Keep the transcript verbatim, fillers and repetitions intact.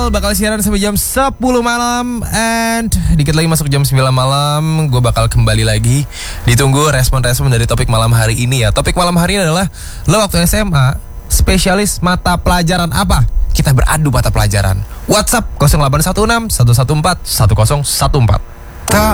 Channel bakal siaran sampai jam sepuluh malam. And dikit lagi masuk jam sembilan malam, gue bakal kembali lagi. Ditunggu respon-respon dari topik malam hari ini ya. Topik malam hari ini adalah, lo waktu S M A spesialis mata pelajaran apa? Kita beradu mata pelajaran. WhatsApp nol delapan satu enam satu satu empat satu nol satu empat.